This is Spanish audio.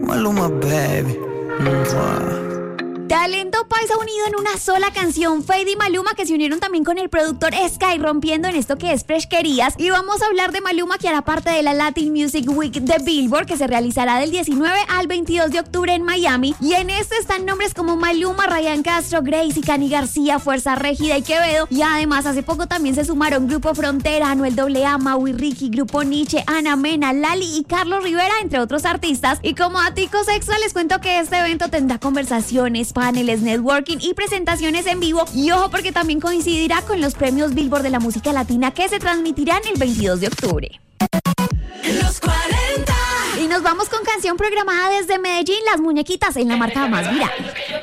Maluma, baby. Talento paisa unido en una sola canción. Feid y Maluma, que se unieron también con el productor Sky, rompiendo en esto que es fresquerías. Y vamos a hablar de Maluma, que hará parte de la Latin Music Week de Billboard, que se realizará del 19 al 22 de octubre en Miami. Y en este están nombres como Maluma, Ryan Castro, Gracie, Cani García, Fuerza Régida y Quevedo. Y además hace poco también se sumaron Grupo Frontera, Anuel AA, Maui Ricky, Grupo Nietzsche, Ana Mena, Lali y Carlos Rivera, entre otros artistas. Y como daticos extra les cuento que este evento tendrá conversaciones, paneles, networking y presentaciones en vivo. Y ojo, porque también coincidirá con los premios Billboard de la música latina, que se transmitirán el 22 de octubre. Los 40. Y nos vamos con canción programada desde Medellín, Las Muñequitas, en la marca más viral.